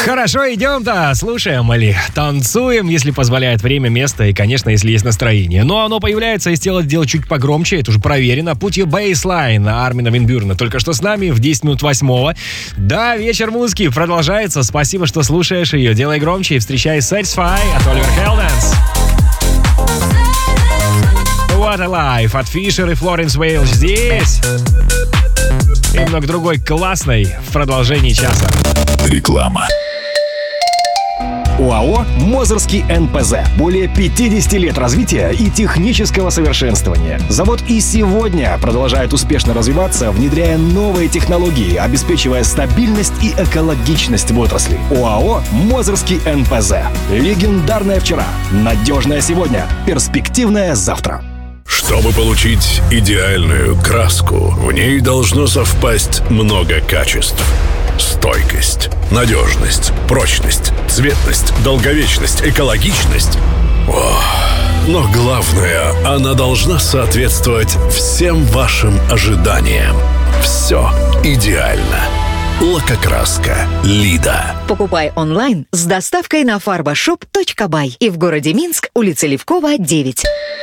Хорошо, идем-то, слушаем или танцуем, если позволяет время, место и, конечно, если есть настроение. Но оно появляется, если делать чуть погромче, это уже проверено. Put Your Baseline Армина Ван Бюрена только что с нами в 10 минут 8. Да, вечер музыки продолжается. Спасибо, что слушаешь ее. Делай громче и встречай Satisfy от Оливер Хелденс. What a Life от Fisher и Florence Welch здесь. И много другой классной в продолжении часа. Реклама. ОАО «Мозырский НПЗ». Более 50 лет развития и технического совершенствования. Завод и сегодня продолжает успешно развиваться, внедряя новые технологии, обеспечивая стабильность и экологичность в отрасли. ОАО «Мозырский НПЗ». Легендарное вчера, надежное сегодня, перспективное завтра. Чтобы получить идеальную краску, в ней должно совпасть много качеств. Стойкость, надежность, прочность, цветность, долговечность, экологичность. Но главное, она должна соответствовать всем вашим ожиданиям. Все идеально. Лакокраска «Лида». Покупай онлайн с доставкой на farbashop.by и в городе Минск, улица Левкова, 9.